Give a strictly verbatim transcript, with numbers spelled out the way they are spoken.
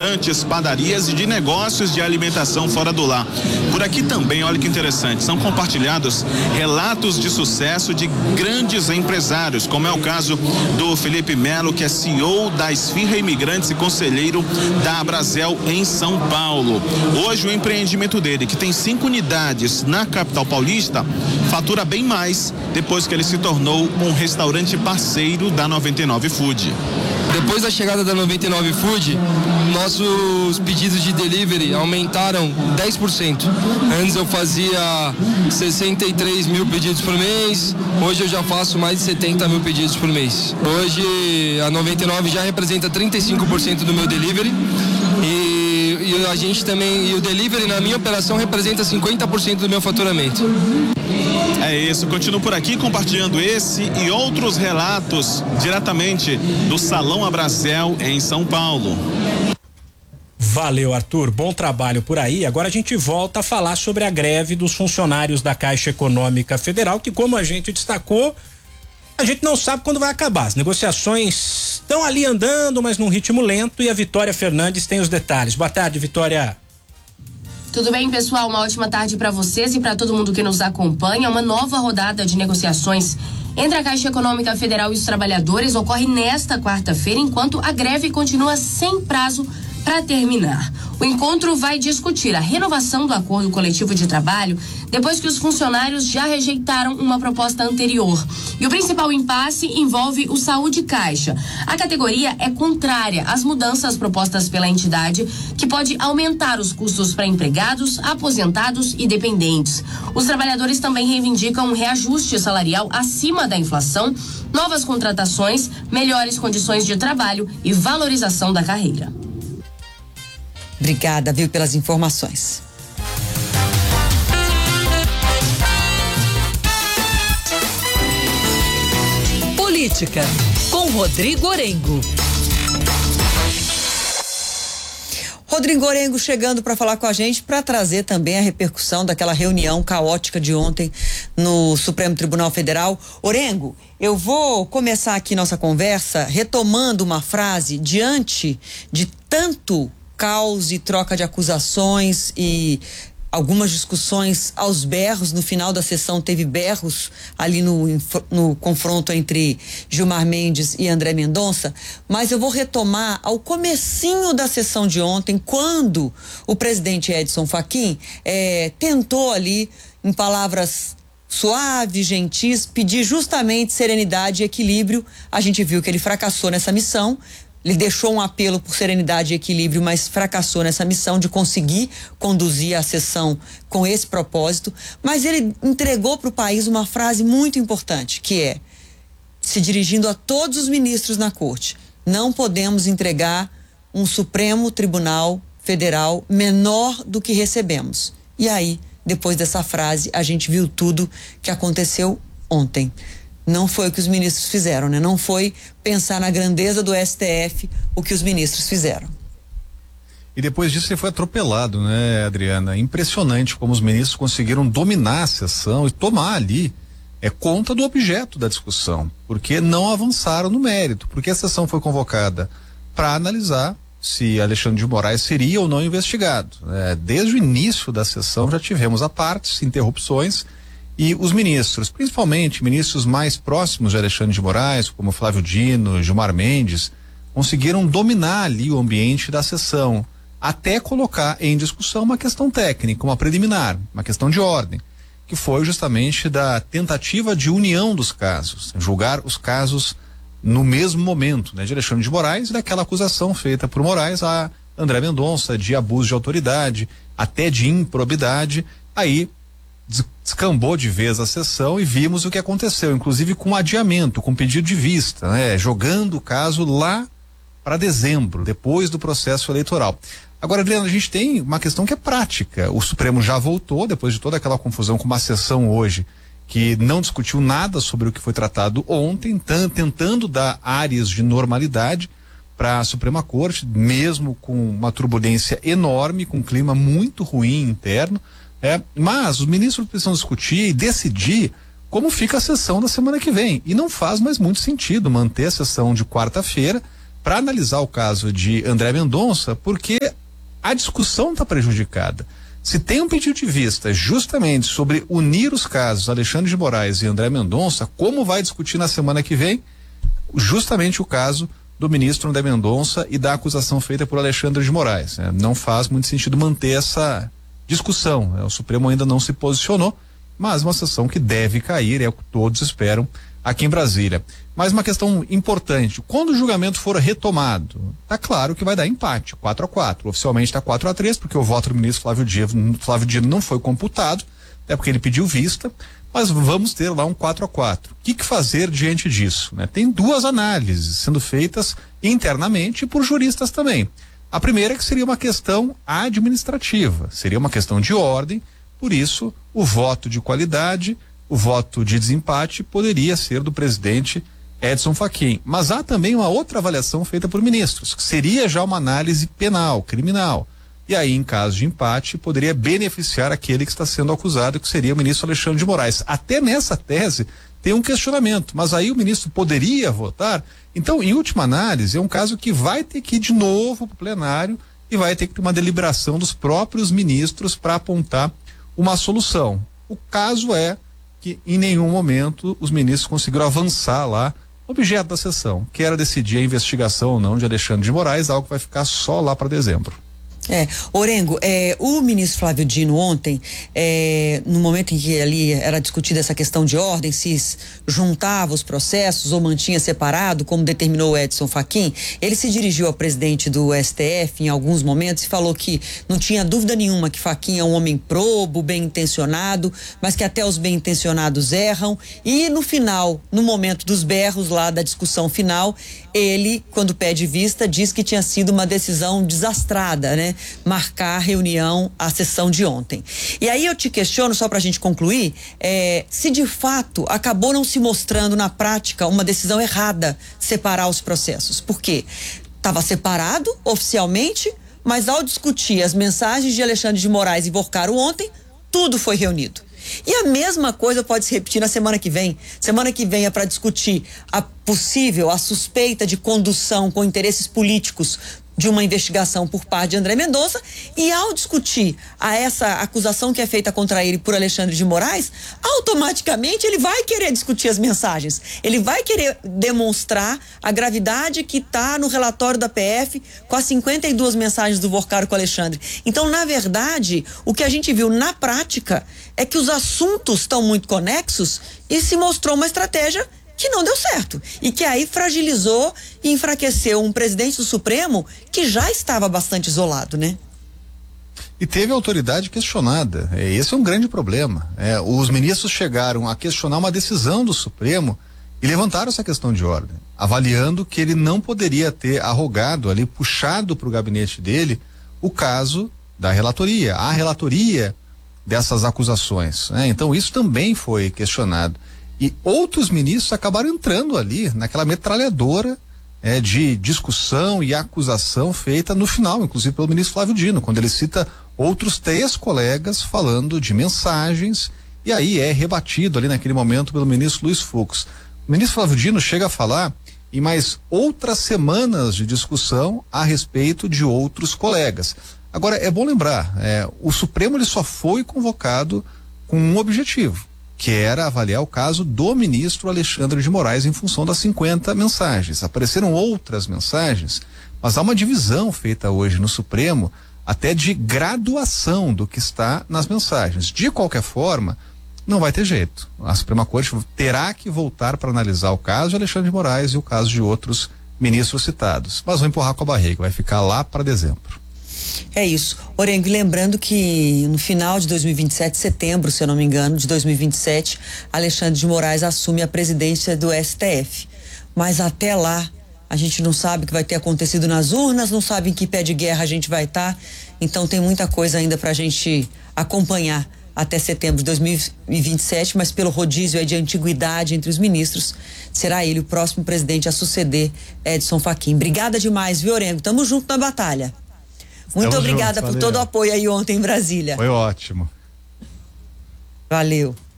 restaurantes, padarias e de negócios de alimentação fora do lar. Por aqui também, olha que interessante, são compartilhados relatos de sucesso de grandes empresários, como é o caso do Felipe Melo, que é C E O da Esfirra Imigrantes e conselheiro da Abrazel em São Paulo. Hoje o empreendimento dele, que tem cinco unidades na capital paulista, fatura bem mais depois que ele se tornou um restaurante parceiro da noventa e nove Food. Depois da chegada da noventa e nove Food, nossos pedidos de delivery aumentaram dez por cento. Antes eu fazia sessenta e três mil pedidos por mês, hoje eu já faço mais de setenta mil pedidos por mês. Hoje a noventa e nove já representa trinta e cinco por cento do meu delivery e, e a gente também, e o delivery na minha operação representa cinquenta por cento do meu faturamento. É isso, continuo por aqui compartilhando esse e outros relatos diretamente do Salão Abrazel em São Paulo. Valeu, Arthur, bom trabalho por aí. Agora a gente volta a falar sobre a greve dos funcionários da Caixa Econômica Federal, que, como a gente destacou, a gente não sabe quando vai acabar. As negociações estão ali andando, mas num ritmo lento, e a Vitória Fernandes tem os detalhes. Boa tarde, Vitória. Tudo bem, pessoal? Uma ótima tarde para vocês e para todo mundo que nos acompanha. Uma nova rodada de negociações entre a Caixa Econômica Federal e os trabalhadores ocorre nesta quarta-feira, enquanto a greve continua sem prazo para terminar. O encontro vai discutir a renovação do acordo coletivo de trabalho depois que os funcionários já rejeitaram uma proposta anterior. E o principal impasse envolve o Saúde Caixa. A categoria é contrária às mudanças propostas pela entidade, que pode aumentar os custos para empregados, aposentados e dependentes. Os trabalhadores também reivindicam um reajuste salarial acima da inflação, novas contratações, melhores condições de trabalho e valorização da carreira. Obrigada, viu, pelas informações. Política, com Rodrigo Orengo. Rodrigo Orengo chegando para falar com a gente, para trazer também a repercussão daquela reunião caótica de ontem no Supremo Tribunal Federal. Orengo, eu vou começar aqui nossa conversa retomando uma frase diante de tanto caos e troca de acusações e algumas discussões aos berros. No final da sessão teve berros ali no, no confronto entre Gilmar Mendes e André Mendonça, mas eu vou retomar ao comecinho da sessão de ontem, quando o presidente Edson Fachin eh, tentou ali, em palavras suaves, gentis, pedir justamente serenidade e equilíbrio. A gente viu que ele fracassou nessa missão. Ele deixou um apelo por serenidade e equilíbrio, mas fracassou nessa missão de conseguir conduzir a sessão com esse propósito. Mas ele entregou para o país uma frase muito importante, que é, se dirigindo a todos os ministros na corte: não podemos entregar um Supremo Tribunal Federal menor do que recebemos. E aí, depois dessa frase, a gente viu tudo que aconteceu ontem. Não foi o que os ministros fizeram, né? Não foi pensar na grandeza do S T F o que os ministros fizeram. E depois disso ele foi atropelado, né, Adriana? Impressionante como os ministros conseguiram dominar a sessão e tomar ali é, conta do objeto da discussão, porque não avançaram no mérito, porque a sessão foi convocada para analisar se Alexandre de Moraes seria ou não investigado. É, desde o início da sessão já tivemos a partes, interrupções. E os ministros, principalmente ministros mais próximos de Alexandre de Moraes, como Flávio Dino, Gilmar Mendes, conseguiram dominar ali o ambiente da sessão, até colocar em discussão uma questão técnica, uma preliminar, uma questão de ordem, que foi justamente da tentativa de união dos casos, julgar os casos no mesmo momento, né, de Alexandre de Moraes e daquela acusação feita por Moraes a André Mendonça de abuso de autoridade, até de improbidade. Aí descambou de vez a sessão e vimos o que aconteceu, inclusive com adiamento, com pedido de vista, né? Jogando o caso lá para dezembro, depois do processo eleitoral. Agora, Adriana, a gente tem uma questão que é prática. O Supremo já voltou, depois de toda aquela confusão, com uma sessão hoje que não discutiu nada sobre o que foi tratado ontem, tentando dar áreas de normalidade para a Suprema Corte, mesmo com uma turbulência enorme, com um clima muito ruim interno. É, mas os ministros precisam discutir e decidir como fica a sessão da semana que vem. E não faz mais muito sentido manter a sessão de quarta-feira para analisar o caso de André Mendonça, porque a discussão está prejudicada. Se tem um pedido de vista justamente sobre unir os casos Alexandre de Moraes e André Mendonça, como vai discutir na semana que vem justamente o caso do ministro André Mendonça e da acusação feita por Alexandre de Moraes, né? Não faz muito sentido manter essa discussão, né? O Supremo ainda não se posicionou, mas uma sessão que deve cair, é o que todos esperam aqui em Brasília. Mas uma questão importante, quando o julgamento for retomado, tá claro que vai dar empate, quatro a quatro, oficialmente está quatro a três, porque o voto do ministro Flávio Dino, Flávio Dino não foi computado, até porque ele pediu vista, mas vamos ter lá um quatro a quatro. O que, que fazer diante disso, né? Tem duas análises sendo feitas internamente e por juristas também. A primeira é que seria uma questão administrativa, seria uma questão de ordem, por isso o voto de qualidade, o voto de desempate poderia ser do presidente Edson Fachin. Mas há também uma outra avaliação feita por ministros, que seria já uma análise penal, criminal. E aí, em caso de empate, poderia beneficiar aquele que está sendo acusado, que seria o ministro Alexandre de Moraes. Até nessa tese tem um questionamento, mas aí o ministro poderia votar? Então, em última análise, é um caso que vai ter que ir de novo para o plenário e vai ter que ter uma deliberação dos próprios ministros para apontar uma solução. O caso é que em nenhum momento os ministros conseguiram avançar lá no objeto da sessão, que era decidir a investigação ou não de Alexandre de Moraes, algo que vai ficar só lá para dezembro. É, Orengo, é, o ministro Flávio Dino ontem, é, no momento em que ali era discutida essa questão de ordem, se juntava os processos ou mantinha separado, como determinou o Edson Fachin, ele se dirigiu ao presidente do S T F em alguns momentos e falou que não tinha dúvida nenhuma que Fachin é um homem probo, bem intencionado, mas que até os bem intencionados erram, e no final, no momento dos berros lá da discussão final, ele, quando pede vista, diz que tinha sido uma decisão desastrada, né? Marcar a reunião, a sessão de ontem. E aí eu te questiono, só pra gente concluir, é, se de fato acabou não se mostrando na prática uma decisão errada separar os processos. Por quê? Estava separado oficialmente, mas ao discutir as mensagens de Alexandre de Moraes e Vorcaro ontem, tudo foi reunido. E a mesma coisa pode se repetir na semana que vem. Semana que vem é para discutir a possível, a suspeita de condução com interesses políticos de uma investigação por parte de André Mendonça, e ao discutir a essa acusação que é feita contra ele por Alexandre de Moraes, automaticamente ele vai querer discutir as mensagens, ele vai querer demonstrar a gravidade que está no relatório da P F com as cinquenta e duas mensagens do Vorcaro com o Alexandre. Então, na verdade, o que a gente viu na prática é que os assuntos estão muito conexos e se mostrou uma estratégia que não deu certo e que aí fragilizou e enfraqueceu um presidente do Supremo que já estava bastante isolado, né? E teve autoridade questionada. É, esse é um grande problema. É, os ministros chegaram a questionar uma decisão do Supremo e levantaram essa questão de ordem, avaliando que ele não poderia ter arrogado ali, puxado para o gabinete dele o caso da relatoria, a relatoria dessas acusações, né? Então isso também foi questionado. E outros ministros acabaram entrando ali naquela metralhadora é, de discussão e acusação feita no final, inclusive pelo ministro Flávio Dino, quando ele cita outros três colegas falando de mensagens, e aí é rebatido ali naquele momento pelo ministro Luiz Fux. O ministro Flávio Dino chega a falar em mais outras semanas de discussão a respeito de outros colegas. Agora, é bom lembrar, é, o Supremo ele só foi convocado com um objetivo, que era avaliar o caso do ministro Alexandre de Moraes em função das cinquenta mensagens. Apareceram outras mensagens, mas há uma divisão feita hoje no Supremo até de graduação do que está nas mensagens. De qualquer forma, não vai ter jeito. A Suprema Corte terá que voltar para analisar o caso de Alexandre de Moraes e o caso de outros ministros citados. Mas vai empurrar com a barriga, vai ficar lá para dezembro. É isso. Orengo, lembrando que no final de dois mil e vinte e sete, setembro, se eu não me engano, de dois mil e vinte e sete, Alexandre de Moraes assume a presidência do S T F. Mas até lá, a gente não sabe o que vai ter acontecido nas urnas, não sabe em que pé de guerra a gente vai estar. Então tem muita coisa ainda pra gente acompanhar até setembro de dois mil e vinte e sete, mas pelo rodízio aí de antiguidade entre os ministros, será ele o próximo presidente a suceder Edson Fachin. Obrigada demais, viu, Orengo? Tamo junto na batalha. Muito Tamo obrigada junto, por todo o apoio aí ontem em Brasília. Foi ótimo. Valeu.